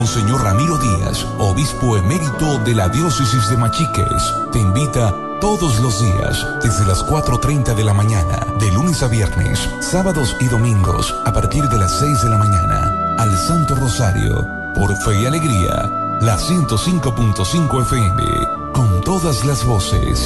Monseñor Ramiro Díaz, obispo emérito de la diócesis de Machiques, te invita todos los días desde las 4:30 de la mañana, de lunes a viernes, sábados y domingos a partir de las 6 de la mañana, al Santo Rosario, por Fe y Alegría, la 105.5 FM, con todas las voces.